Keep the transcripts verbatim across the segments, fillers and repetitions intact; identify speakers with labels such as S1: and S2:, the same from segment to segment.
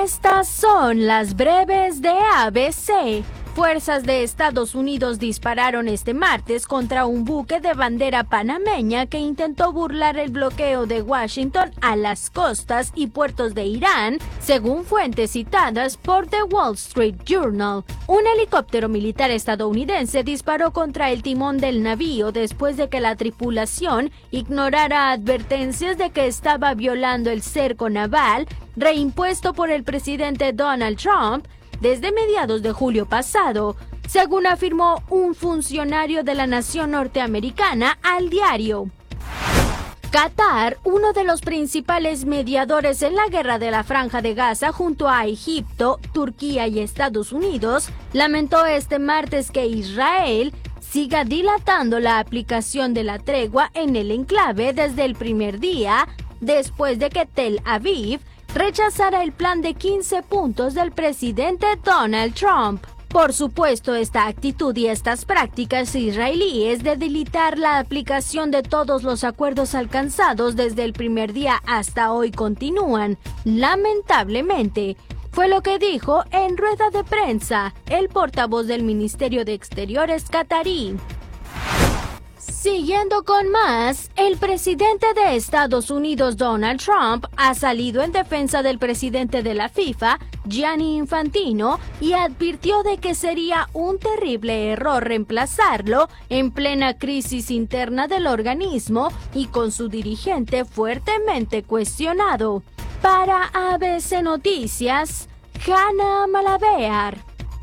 S1: Estas son las breves de A B C. Fuerzas de Estados Unidos dispararon este martes contra un buque de bandera panameña que intentó burlar el bloqueo de Washington a las costas y puertos de Irán, según fuentes citadas por The Wall Street Journal. Un helicóptero militar estadounidense disparó contra el timón del navío después de que la tripulación ignorara advertencias de que estaba violando el cerco naval reimpuesto por el presidente Donald Trump desde mediados de julio pasado, según afirmó un funcionario de la nación norteamericana al diario. Qatar, uno de los principales mediadores en la guerra de la Franja de Gaza junto a Egipto, Turquía y Estados Unidos, lamentó este martes que Israel siga dilatando la aplicación de la tregua en el enclave desde el primer día, después de que Tel Aviv rechazara el plan de quince puntos del presidente Donald Trump. Por supuesto, esta actitud y estas prácticas israelíes de dilitar la aplicación de todos los acuerdos alcanzados desde el primer día hasta hoy continúan, lamentablemente, fue lo que dijo en rueda de prensa el portavoz del Ministerio de Exteriores qatarí. Siguiendo con más, el presidente de Estados Unidos, Donald Trump, ha salido en defensa del presidente de la FIFA, Gianni Infantino, y advirtió de que sería un terrible error reemplazarlo en plena crisis interna del organismo y con su dirigente fuertemente cuestionado. Para A B C Noticias, Hannah Malabear.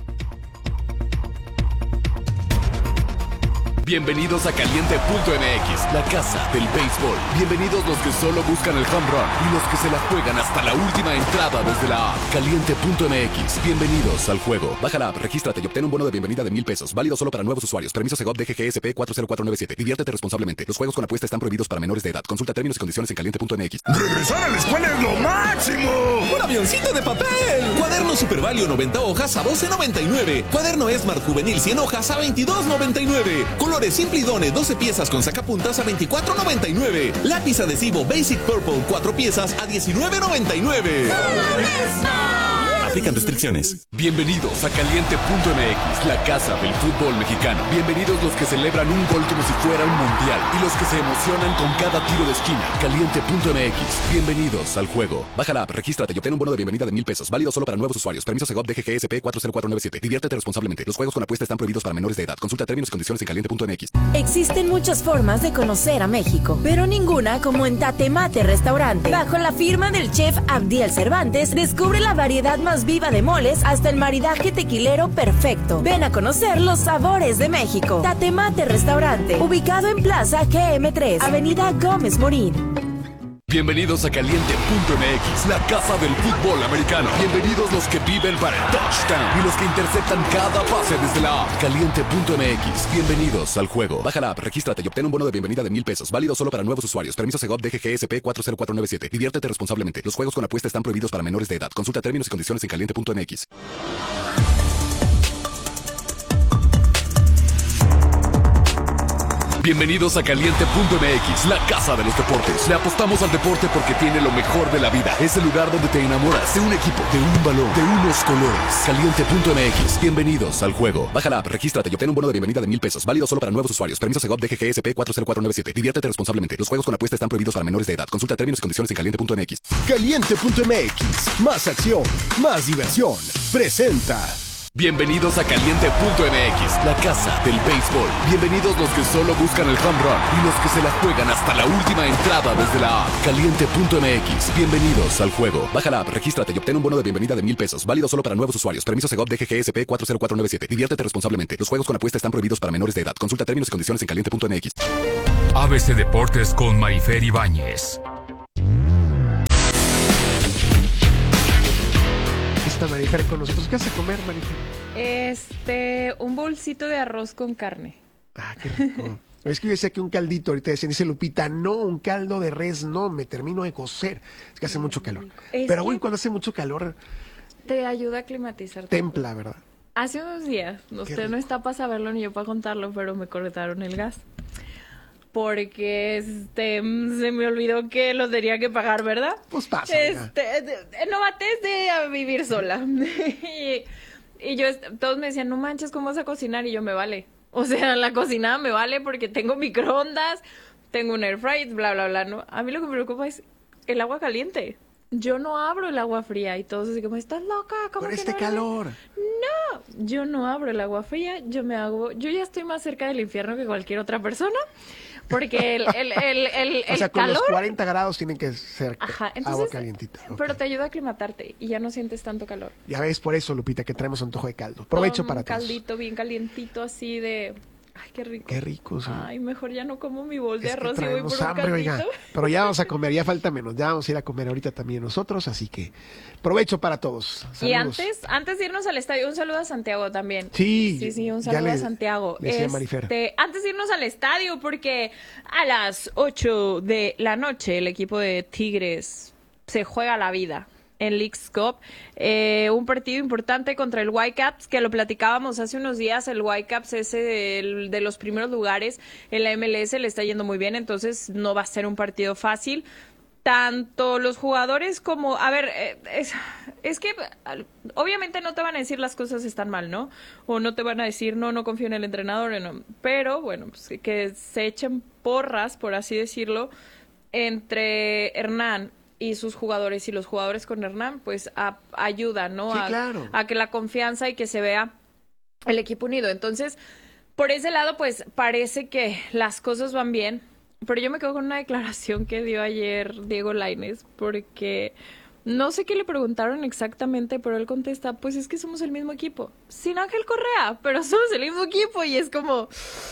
S2: Bienvenidos a Caliente punto M X, la casa del béisbol. Bienvenidos los que solo buscan el home run y los que se la juegan hasta la última entrada desde la app. Caliente punto M X, bienvenidos al juego. Baja la app, regístrate y obtén un bono de bienvenida de mil pesos. Válido solo para nuevos usuarios. Permiso Segov D G G S P cuatro cero cuatro nueve siete. Diviértete responsablemente. Los juegos con apuesta están prohibidos para menores de edad. Consulta términos y condiciones en Caliente punto M X.
S3: ¡Regresar a la escuela es lo máximo!
S4: ¡Un avioncito de papel! Cuaderno Super Value noventa hojas a doce noventa y nueve. Cuaderno Smart Juvenil cien hojas a veintidós noventa y nueve. Colores Simplidone doce piezas con sacapuntas a veinticuatro noventa y nueve. Lápiz adhesivo Basic Purple cuatro piezas a diecinueve noventa y nueve. Aplican restricciones.
S2: Bienvenidos a Caliente punto M X, la casa del fútbol mexicano. Bienvenidos los que celebran un gol como si fuera un mundial y los que se emocionan con cada tiro de esquina. Caliente punto M X, bienvenidos al juego. Baja la app, regístrate y obtén un bono de bienvenida de mil pesos. Válido solo para nuevos usuarios. Permiso Segov D G G S P cuatro cero cuatro nueve siete. Diviértete responsablemente. Los juegos con apuesta están prohibidos para menores de edad. Consulta términos y condiciones en Caliente punto M X.
S5: Existen muchas formas de conocer a México, pero ninguna como en Tate Mate Restaurante. Bajo la firma del chef Abdiel Cervantes, descubre la variedad más viva de moles hasta el maridaje tequilero perfecto. Ven a conocer los sabores de México. Tate Mate Restaurante, ubicado en Plaza G M tres, Avenida Gómez Morín.
S2: Bienvenidos a Caliente punto M X, la casa del fútbol americano. Bienvenidos los que viven para el touchdown y los que interceptan cada pase desde la app. Caliente punto M X, bienvenidos al juego. Baja la app, regístrate y obtén un bono de bienvenida de mil pesos. Válido solo para nuevos usuarios. Permiso Segov D G G S P cuatro cero cuatro nueve siete. Diviértete responsablemente. Los juegos con apuesta están prohibidos para menores de edad. Consulta términos y condiciones en Caliente punto M X. Bienvenidos a Caliente punto M X, la casa de los deportes. Le apostamos al deporte porque tiene lo mejor de la vida. Es el lugar donde te enamoras de un equipo, de un balón, de unos colores. Caliente punto M X, bienvenidos al juego. Baja la app, regístrate y obtén un bono de bienvenida de mil pesos. Válido solo para nuevos usuarios. Permiso Segov D G G S P cuatro cero cuatro nueve siete. Diviértete responsablemente. Los juegos con apuesta están prohibidos para menores de edad. Consulta términos y condiciones en Caliente punto M X.
S3: Caliente punto M X, más acción, más diversión. Presenta.
S2: Bienvenidos a Caliente punto M X, la casa del béisbol. Bienvenidos los que solo buscan el home run y los que se la juegan hasta la última entrada desde la app. Caliente punto M X, bienvenidos al juego. Baja la app, regístrate y obtén un bono de bienvenida de mil pesos. Válido solo para nuevos usuarios. Permiso Segov D G G S P cuatro cero cuatro nueve siete. Diviértete responsablemente. Los juegos con apuesta están prohibidos para menores de edad. Consulta términos y condiciones en Caliente punto M X.
S6: A B C Deportes con Marifer Ibáñez.
S7: Marifer con nosotros. ¿Qué hace comer, Marifer?
S8: Este, un bolsito de arroz con carne.
S7: Ah, qué rico. Es que yo decía que un caldito, ahorita decían, dice Lupita, no, un caldo de res, no, me termino de cocer. Es que hace mucho calor.
S8: Es
S7: Pero
S8: que
S7: bueno, cuando hace mucho calor,
S8: te ayuda a climatizar.
S7: templa, ¿verdad?
S8: Hace unos días, usted no está para saberlo ni yo para contarlo, pero me cortaron el gas. porque este se me olvidó que lo tenía que pagar, ¿verdad?
S7: Pues pasa.
S8: Este, Novaté es de a vivir sola. y, y yo, todos me decían, no manches, ¿cómo vas a cocinar? Y yo, me vale. O sea, la cocinada me vale porque tengo microondas, tengo un air fryer, bla, bla, bla, ¿no? A mí lo que me preocupa es el agua caliente. Yo no abro el agua fría y todos así como, ¿estás loca? ¿Cómo
S7: Por
S8: que
S7: este
S8: no
S7: calor.
S8: No, yo no abro el agua fría, yo me hago, yo ya estoy más cerca del infierno que cualquier otra persona, porque el, el, el, el,
S7: O sea,
S8: el
S7: con
S8: calor...
S7: los cuarenta grados tienen que ser
S8: Ajá,
S7: agua
S8: entonces,
S7: calientita. Okay.
S8: Pero te ayuda a aclimatarte y ya no sientes tanto calor.
S7: Ya ves, por eso, Lupita, que traemos antojo de caldo. Provecho
S8: Un
S7: para todos.
S8: caldito bien calientito así de... Ay, qué rico.
S7: Qué rico, sí.
S8: Ay, mejor ya no como mi bol de
S7: Es que
S8: arroz y voy por un
S7: hambre,
S8: caldito.
S7: oiga. Pero ya vamos a comer, ya falta menos. Ya vamos a ir a comer ahorita también nosotros, así que provecho para todos. Saludos.
S8: Y antes, antes de irnos al estadio, un saludo a Santiago también.
S7: Sí.
S8: Sí, sí, un
S7: ya
S8: saludo
S7: le-
S8: a Santiago.
S7: le decía Marifer.
S8: Este, antes de irnos al estadio, porque a las ocho de la noche el equipo de Tigres se juega la vida en Leagues Cup, eh, un partido importante contra el Whitecaps, que lo platicábamos hace unos días. El Whitecaps ese de, de los primeros lugares en la M L S le está yendo muy bien, entonces no va a ser un partido fácil. Tanto los jugadores como, a ver, eh, es, es que al- obviamente no te van a decir las cosas están mal, ¿no? O no te van a decir, no, no confío en el entrenador, no. Pero bueno, pues que- que se echen porras, por así decirlo, entre Hernán y sus jugadores, y los jugadores con Hernán, pues a- ayudan, ¿no?
S7: Sí,
S8: a,
S7: claro.
S8: a que la confianza y que se vea el equipo unido. Entonces, por ese lado, pues parece que las cosas van bien. Pero yo me quedo con una declaración que dio ayer Diego Lainez, porque no sé qué le preguntaron exactamente, pero él contesta, pues es que somos el mismo equipo. Sin Ángel Correa, pero somos el mismo equipo. Y es como,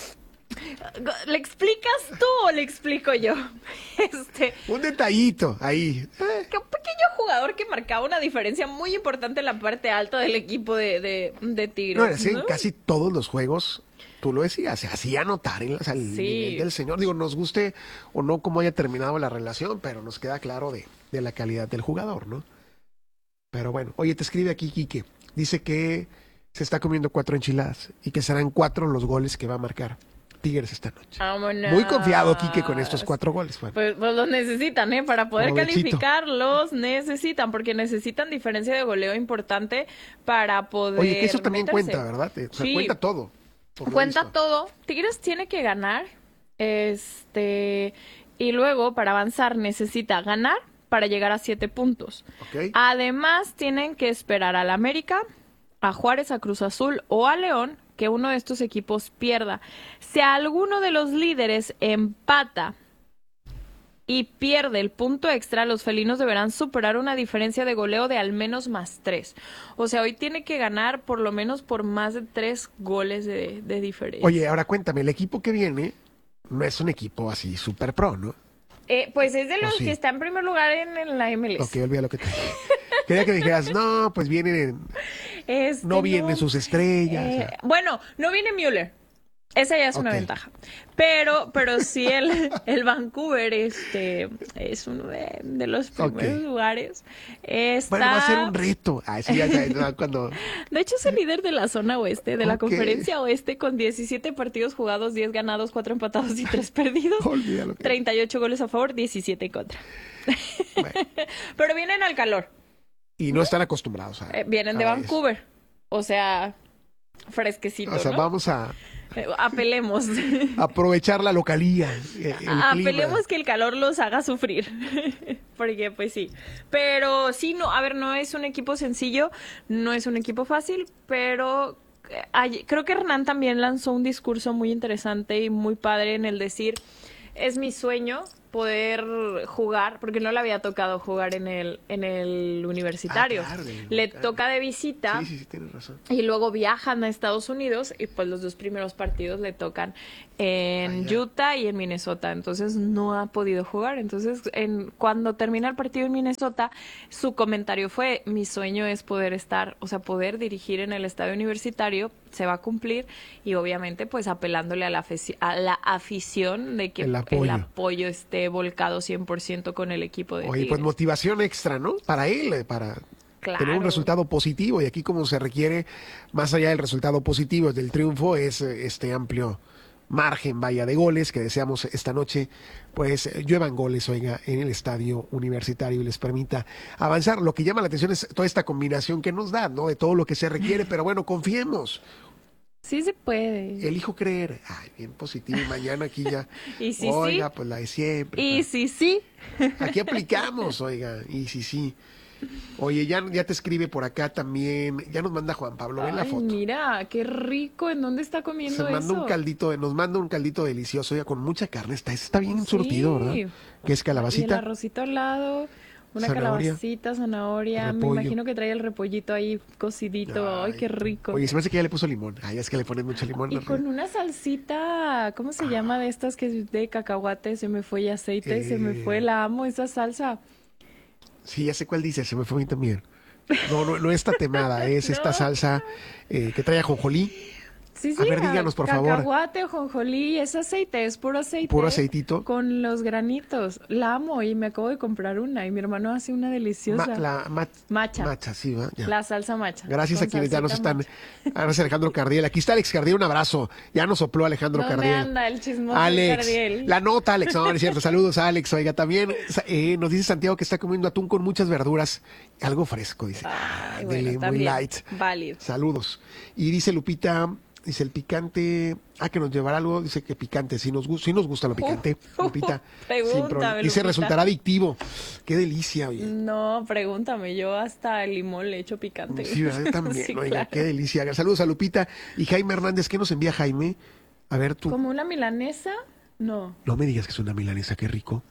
S8: ¿le explicas tú o le explico yo? Este,
S7: Un detallito ahí. Eh,
S8: que un pequeño jugador que marcaba una diferencia muy importante en la parte alta del equipo de, de, de Tigres.
S7: No, así,
S8: ¿no?
S7: casi todos los juegos, tú lo decías, se hacía notar en las, al
S8: Sí.
S7: nivel del señor. Digo, nos guste o no cómo haya terminado la relación, pero nos queda claro de, de la calidad del jugador, ¿no? Pero bueno, oye, te escribe aquí Quique. Dice que se está comiendo cuatro enchiladas y que serán cuatro los goles que va a marcar Tigres esta noche.
S8: Vámonos.
S7: Muy confiado Quique con estos cuatro goles. Bueno,
S8: Pues, pues los necesitan, ¿eh? Para poder
S7: Provechito.
S8: calificar, los necesitan, porque necesitan diferencia de goleo importante para poder
S7: oye, que eso también
S8: meterse.
S7: cuenta, ¿verdad? O sea,
S8: Sí.
S7: cuenta todo. por lo
S8: Cuenta
S7: visto.
S8: todo. Tigres tiene que ganar, este, y luego para avanzar necesita ganar para llegar a siete puntos.
S7: Ok.
S8: Además, tienen que esperar al América, a Juárez, a Cruz Azul o a León, que uno de estos equipos pierda. Si alguno de los líderes empata y pierde el punto extra, los felinos deberán superar una diferencia de goleo de al menos más tres. O sea, hoy tiene que ganar por lo menos por más de tres goles de, de diferencia.
S7: Oye, ahora cuéntame, el equipo que viene no es un equipo así super pro, ¿no?
S8: Eh, pues es de los
S7: ¿O sí?
S8: que está en primer lugar en, en la M L S.
S7: Ok, olvida lo que te dije. Quería que dijeras, no, pues vienen,
S8: Este,
S7: no vienen sus estrellas.
S8: Eh,
S7: o sea.
S8: bueno, no viene Müller. Esa ya es una
S7: Ok.
S8: ventaja. Pero, pero sí el, el Vancouver este, es uno de, de los primeros
S7: Ok.
S8: lugares. Está...
S7: Bueno, va a ser un reto. Ah, sí, ya, ya, ya, cuando...
S8: De hecho, es el líder de la zona oeste, de la
S7: Ok.
S8: conferencia oeste, con diecisiete partidos jugados, diez ganados, cuatro empatados y tres perdidos.
S7: Olvídalo. que-
S8: treinta y ocho goles a favor, diecisiete en contra.
S7: Bueno,
S8: Pero vienen al calor.
S7: y no están acostumbrados a...
S8: Eh, vienen de
S7: a
S8: Vancouver. O sea, fresquecito,
S7: eso. O sea,
S8: ¿no?
S7: vamos a
S8: Eh, apelemos.
S7: aprovechar la localía. eh, el
S8: Apelemos
S7: clima.
S8: que el calor los haga sufrir. Porque, pues sí. Pero sí, no, a ver, no es un equipo sencillo, no es un equipo fácil, pero eh, ay- creo que Hernán también lanzó un discurso muy interesante y muy padre en el decir, es mi sueño poder jugar, porque no le había tocado jugar en el, en el universitario.
S7: Ah, claro, en el
S8: Le
S7: universitario.
S8: toca de visita.
S7: Sí, sí, sí, tienes razón.
S8: Y luego viajan a Estados Unidos y pues los dos primeros partidos le tocan en
S7: Allá.
S8: Utah y en Minnesota. Entonces no ha podido jugar. Entonces en, cuando termina el partido en Minnesota, su comentario fue, mi sueño es poder estar, o sea, poder dirigir en el estadio universitario, se va a cumplir y obviamente pues apelándole a la, afici- a la afición de que
S7: El
S8: el
S7: apoyo.
S8: apoyo, esté volcado cien por ciento con el equipo de
S7: Oye, pues
S8: Tigres.
S7: motivación extra, ¿no? Para él, eh, para
S8: Claro.
S7: tener un resultado positivo. Y aquí como se requiere, más allá del resultado positivo, del triunfo, es eh, este amplio margen, vaya, de goles, que deseamos esta noche, pues eh, lluevan goles, oiga, en el estadio universitario y les permita avanzar. Lo que llama la atención es toda esta combinación que nos da, ¿no? De todo lo que se requiere, pero bueno, confiemos.
S8: Sí se puede.
S7: Elijo creer. Ay, bien positivo. Y mañana aquí ya.
S8: Y sí,
S7: oiga,
S8: sí.
S7: pues la de siempre.
S8: Y sí, sí.
S7: Aquí aplicamos, oiga. Y sí, sí. Oye, ya, ya te escribe por acá también. Ya nos manda Juan Pablo. Ven la
S8: Ay,
S7: foto.
S8: mira, qué rico. ¿En dónde está comiendo
S7: Se manda
S8: eso?
S7: un caldito, nos manda un caldito delicioso, oiga, con mucha carne. Está, está bien
S8: Sí.
S7: surtido, ¿verdad? Que es
S8: Y el
S7: calabacita.
S8: arrocito al lado, una
S7: Zanahoria.
S8: calabacita, zanahoria. Me
S7: Repollo.
S8: imagino que trae el repollito ahí cocidito. Ay, qué rico.
S7: Oye, se me hace que ya le puso limón. Ay, es que le ponen mucho limón.
S8: Y con una salsita, ¿cómo se llama de estas que es de cacahuate? Se me fue y aceite, se me
S7: Eh.
S8: fue, la amo esa salsa.
S7: Sí, ya sé cuál dice, se me fue a mí también. No, no, no esta temada, es esta
S8: No.
S7: salsa eh, que trae ajonjolí.
S8: Sí, sí,
S7: A ver, díganos, por favor.
S8: Cacahuate, jonjolí, es aceite, es puro aceite.
S7: Puro aceitito.
S8: Con los granitos. La amo y me acabo de comprar una y mi hermano hace una deliciosa.
S7: Ma- la ma-
S8: Macha.
S7: Macha, sí, va. Ya.
S8: La salsa macha.
S7: Gracias a
S8: con
S7: quienes ya nos
S8: salsita
S7: están.
S8: macha.
S7: Ahora es Alejandro Cardiel. Aquí está Alex Cardiel, un abrazo. Ya nos sopló Alejandro
S8: ¿Dónde
S7: Cardiel.
S8: anda el chismoso
S7: Alex,
S8: Cardiel?
S7: la nota, Alex, no, no es cierto. Saludos a Alex. Oiga, también eh, nos dice Santiago que está comiendo atún con muchas verduras, algo fresco, dice.
S8: Ay,
S7: Ah,
S8: bueno,
S7: dele, muy
S8: también.
S7: light.
S8: Válido.
S7: Saludos. Y dice Lupita, dice el picante, ah, que nos llevará algo, dice que picante, si nos, gu- sí nos gusta lo picante,
S8: Uh,
S7: Lupita.
S8: pregúntame,
S7: sin problema. Dice,
S8: Lupita.
S7: resultará adictivo. Qué delicia, oye.
S8: No, pregúntame, yo hasta el limón le echo picante.
S7: Sí, ¿verdad? Yo también,
S8: Sí,
S7: oiga,
S8: claro.
S7: qué delicia. Saludos a Lupita y Jaime Hernández. ¿Qué nos envía Jaime? A ver tú.
S8: ¿Como una milanesa? No.
S7: No me digas que es una milanesa, qué rico.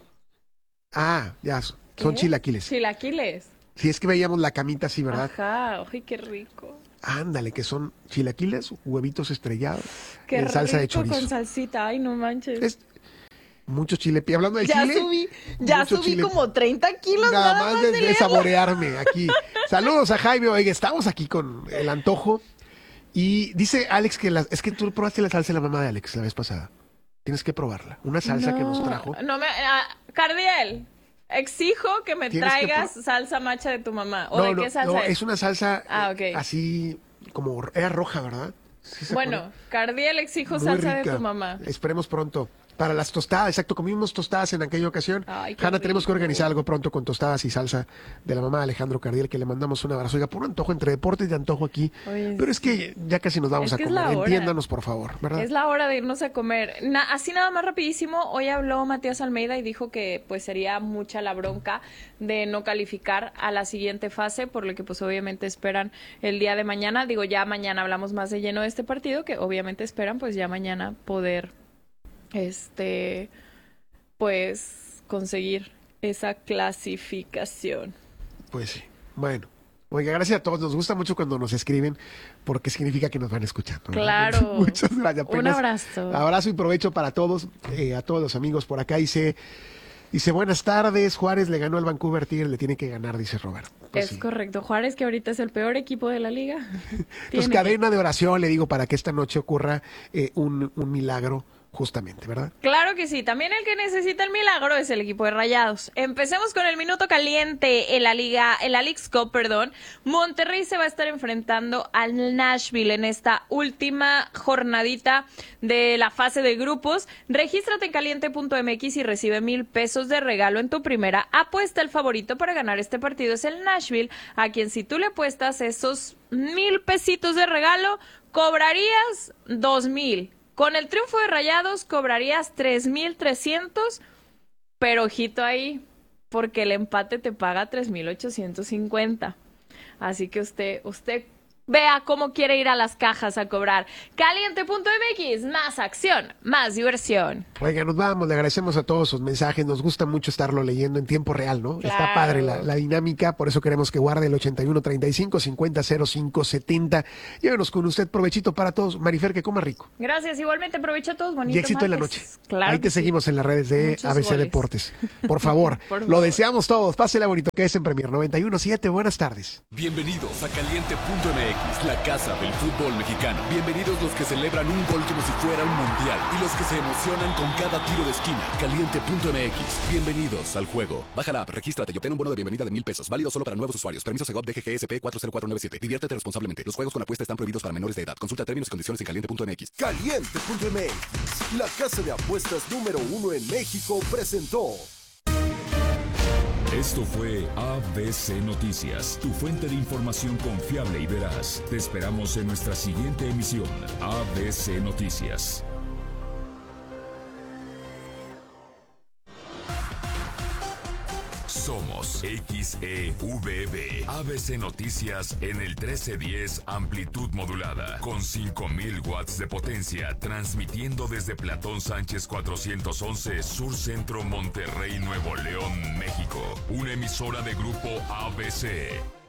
S7: Ah, ya, son
S8: ¿Qué?
S7: chilaquiles.
S8: Chilaquiles.
S7: Si es que veíamos la camita así, ¿verdad?
S8: Ajá, ay, qué rico.
S7: Ándale, que son chilaquiles, huevitos estrellados
S8: Qué
S7: en salsa de
S8: rico
S7: chorizo.
S8: con salsita, ay, no manches.
S7: Es mucho chile. Y hablando de
S8: ya
S7: chile,
S8: subí, ya
S7: mucho
S8: subí
S7: chile.
S8: como treinta kilos
S7: Nada,
S8: nada,
S7: más
S8: más
S7: de,
S8: de
S7: de
S8: leerlo.
S7: saborearme aquí. Saludos a Jaime, oiga, estamos aquí con el antojo. Y dice Alex que la, es que tú probaste la salsa de la mamá de Alex la vez pasada. Tienes que probarla. Una salsa
S8: no,
S7: que nos trajo.
S8: No me, ah, Cardiel, exijo que me
S7: Tienes que
S8: traigas
S7: pro-
S8: salsa macha de tu mamá. ¿O
S7: no,
S8: de
S7: no,
S8: qué salsa
S7: no,
S8: es?
S7: es una salsa
S8: Ah,
S7: eh,
S8: ok.
S7: así como era roja, ¿verdad? ¿Sí se
S8: Bueno,
S7: acuerdan?
S8: Cardiel, exijo
S7: Muy
S8: salsa
S7: rica.
S8: de tu mamá.
S7: Esperemos pronto. Para las tostadas, exacto, comimos tostadas en aquella ocasión.
S8: Ay, qué
S7: Hanna, tenemos que
S8: rico.
S7: organizar algo pronto con tostadas y salsa de la mamá de Alejandro Cardiel, que le mandamos un abrazo. Oiga, puro antojo entre deportes y antojo aquí.
S8: Oye,
S7: Pero es que ya casi nos vamos
S8: Es
S7: a
S8: que es
S7: comer.
S8: la hora.
S7: Entiéndanos, por favor, ¿verdad?
S8: Es la hora de irnos a comer. Na- así nada más rapidísimo, hoy habló Matías Almeida y dijo que pues sería mucha la bronca de no calificar a la siguiente fase, por lo que pues obviamente esperan el día de mañana. Digo, ya mañana hablamos más de lleno de este partido, que obviamente esperan pues ya mañana poder este pues conseguir esa clasificación.
S7: Pues sí. Bueno. Oiga, gracias a todos. Nos gusta mucho cuando nos escriben porque significa que nos van escuchando. ¿verdad?
S8: Claro.
S7: Muchas gracias.
S8: Un
S7: Apenas-
S8: abrazo.
S7: Abrazo y provecho para todos, eh, a todos los amigos por acá. Dice, dice, buenas tardes. Juárez le ganó al Vancouver Tigres, le tiene que ganar, dice Robert. Pues
S8: es
S7: sí.
S8: correcto. Juárez, que ahorita es el peor equipo de la liga.
S7: Pues
S8: Tiene que-
S7: cadena de oración, le digo, para que esta noche ocurra eh, un, un milagro, justamente, ¿verdad?
S8: Claro que sí, también el que necesita el milagro es el equipo de Rayados. Empecemos con el minuto caliente en la liga, en la Leagues Cup, perdón. Monterrey se va a estar enfrentando al Nashville en esta última jornadita de la fase de grupos. Regístrate en caliente punto m x y recibe mil pesos de regalo en tu primera apuesta. El favorito para ganar este partido es el Nashville, a quien si tú le apuestas esos mil pesitos de regalo, cobrarías dos mil. Con el triunfo de Rayados cobrarías tres mil trescientos, pero ojito ahí, porque el empate te paga tres mil ochocientos cincuenta. Así que usted, usted vea cómo quiere ir a las cajas a cobrar. caliente punto m x, más acción, más diversión.
S7: Oiga, nos vamos, le agradecemos a todos sus mensajes, nos gusta mucho estarlo leyendo en tiempo real, ¿no? Está
S8: Claro.
S7: padre la, la dinámica, por eso queremos que guarde el ochenta y uno treinta y cinco cincuenta cero cinco setenta. Llévenos con usted, provechito para todos. Marifer, que coma rico.
S8: Gracias, igualmente aprovecha a todos, bonito
S7: Y éxito en la
S8: martes.
S7: noche.
S8: Claro
S7: Ahí te
S8: que sí.
S7: seguimos en las redes de
S8: Muchos
S7: A B C
S8: goles.
S7: Deportes. Por favor,
S8: Por
S7: lo
S8: favor.
S7: deseamos todos. Pásela bonito, que es en Premier noventa y uno punto siete. Buenas tardes.
S2: Bienvenidos a caliente punto m X, la casa del fútbol mexicano. Bienvenidos los que celebran un gol como si fuera un mundial y los que se emocionan con cada tiro de esquina. Caliente punto M X. Bienvenidos al juego. Baja la app, regístrate y obtén un bono de bienvenida de mil pesos. Válido solo para nuevos usuarios. Permiso Segov D G G S P cuatro cero cuatro nueve siete. Diviértete responsablemente. Los juegos con apuesta están prohibidos para menores de edad. Consulta términos y condiciones en caliente punto M X.
S3: Caliente punto M X, la casa de apuestas número uno en México, presentó.
S6: Esto fue A B C Noticias, tu fuente de información confiable y veraz. Te esperamos en nuestra siguiente emisión. A B C Noticias. Somos X E V B. A B C Noticias en el trece diez amplitud modulada. Con cinco mil watts de potencia. Transmitiendo desde Platón Sánchez cuatrocientos once, Sur Centro, Monterrey, Nuevo León, México. Una emisora de grupo A B C.